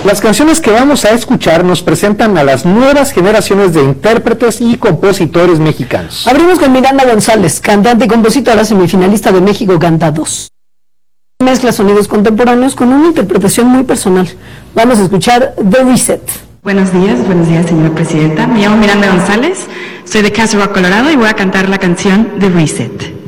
Las canciones que vamos a escuchar nos presentan a las nuevas generaciones de intérpretes y compositores mexicanos. Abrimos con Miranda González, cantante y compositora semifinalista de México Canta 2. Mezcla sonidos contemporáneos con una interpretación muy personal. Vamos a escuchar The Reset. Buenos días, señora presidenta. Me llamo Miranda González, soy de Castle Rock, Colorado, y voy a cantar la canción The Reset.